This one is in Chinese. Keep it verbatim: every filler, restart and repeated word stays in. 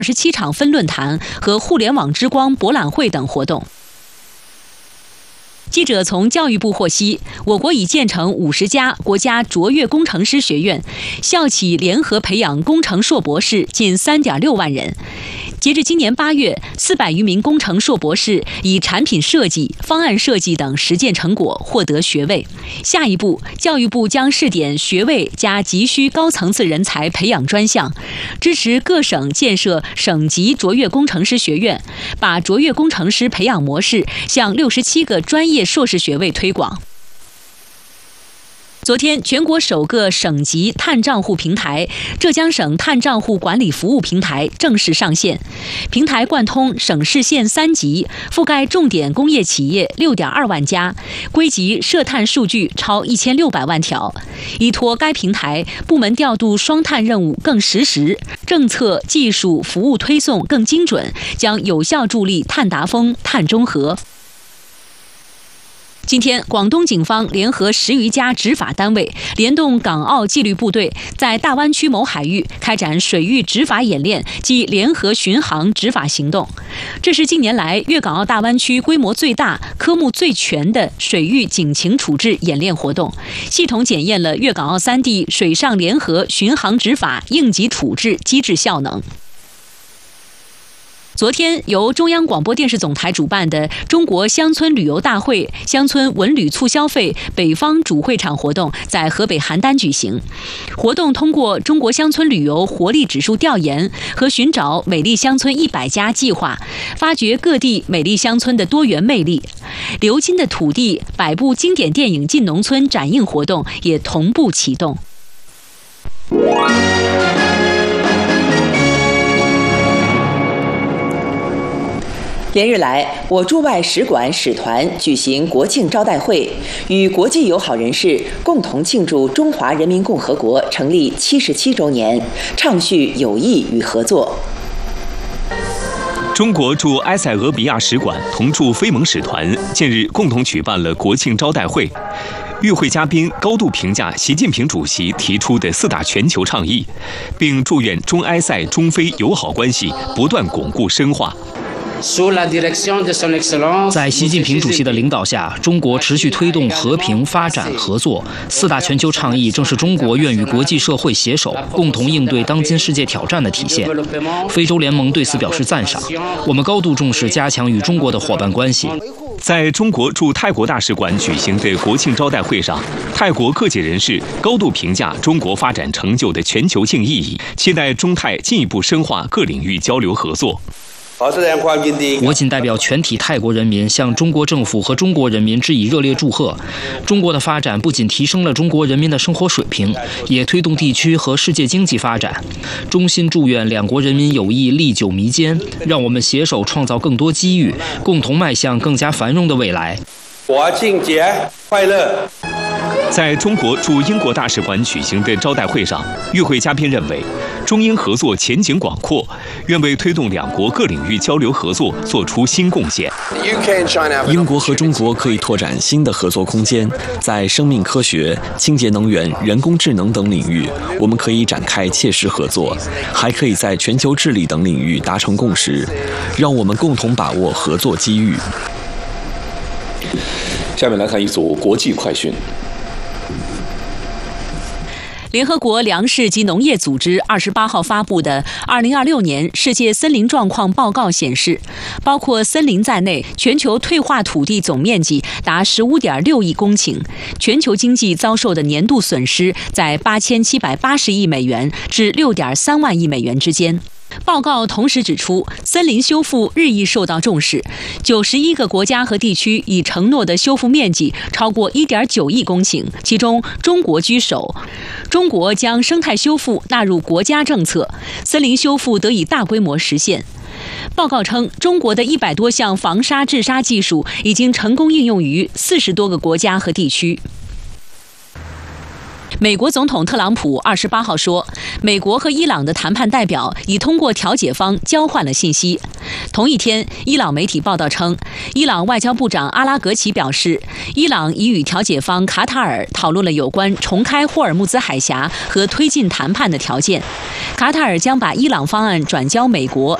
二十七场分论坛和互联网之光博览会等活动。记者从教育部获悉，我国已建成五十家国家卓越工程师学院，校企联合培养工程硕博士近 三点六万人。截至今年八月，四百余名工程硕博士以产品设计、方案设计等实践成果获得学位。下一步，教育部将试点学位加急需高层次人才培养专项，支持各省建设省级卓越工程师学院，把卓越工程师培养模式向六十七个专业硕士学位推广。昨天，全国首个省级碳账户平台——浙江省碳账户管理服务平台正式上线。平台贯通省市县三级，覆盖重点工业企业 六点二万家，归集涉碳数据超一千六百万条。依托该平台，部门调度双碳任务更实时，政策、技术、服务推送更精准，将有效助力碳达峰、碳中和。今天，广东警方联合十余家执法单位，联动港澳纪律部队，在大湾区某海域开展水域执法演练及联合巡航执法行动。这是近年来粤港澳大湾区规模最大、科目最全的水域警情处置演练活动，系统检验了粤港澳三地水上联合巡航执法应急处置机制效能。昨天，由中央广播电视总台主办的中国乡村旅游大会乡村文旅促消费北方主会场活动在河北邯郸举行。活动通过中国乡村旅游活力指数调研和寻找美丽乡村一百家计划，发掘各地美丽乡村的多元魅力。流金的土地百部经典电影进农村展映活动也同步启动。 连日来，我驻外使馆使团举行国庆招待会，与国际友好人士共同庆祝中华人民共和国成立七十七周年，畅叙友谊与合作。 中国驻埃塞俄比亚使馆同驻非盟使团近日共同举办了国庆招待会。与会嘉宾高度评价习近平主席提出的四大全球倡议，并祝愿中埃塞中非友好关系不断巩固深化。 在习近平主席的领导下，中国持续推动和平、发展、合作。四大全球倡议正是中国愿与国际社会携手，共同应对当今世界挑战的体现。非洲联盟对此表示赞赏。我们高度重视加强与中国的伙伴关系。 在中国驻泰国大使馆举行的国庆招待会上，泰国各界人士高度评价中国发展成就的全球性意义，期待中泰进一步深化各领域交流合作。 我谨代表全体泰国人民向中国政府和中国人民致以热烈祝贺。中国的发展不仅提升了中国人民的生活水平，也推动地区和世界经济发展。衷心祝愿两国人民友谊历久弥坚，让我们携手创造更多机遇，共同迈向更加繁荣的未来。 国庆节快乐！ 在中国驻英国大使馆举行的招待会上，与会嘉宾认为，中英合作前景广阔，愿为推动两国各领域交流合作做出新贡献。 英国和中国可以拓展新的合作空间，在生命科学、清洁能源、人工智能等领域，我们可以展开切实合作，还可以在全球治理等领域达成共识，让我们共同把握合作机遇。 下面来看一组国际快讯。 联合国粮食及农业组织二十八号发布的二零二六年世界森林状况报告显示，包括森林在内，全球退化土地总面积达十五点六亿公顷，全球经济遭受的年度损失在八千七百八十亿美元至六点三万亿美元之间。报告同时指出，森林修复日益受到重视，九十一个国家和地区已承诺的修复面积超过一点九亿公顷，其中中国居首。中国将生态修复纳入国家政策，森林修复得以大规模实现。报告称，中国的一百多项防沙治沙技术已经成功应用于四十多个国家和地区。 美国总统特朗普二十八号说，美国和伊朗的谈判代表已通过调解方交换了信息。同一天，伊朗媒体报道称，伊朗外交部长阿拉格齐表示，伊朗已与调解方卡塔尔讨论了有关重开霍尔木兹海峡和推进谈判的条件。卡塔尔将把伊朗方案转交美国，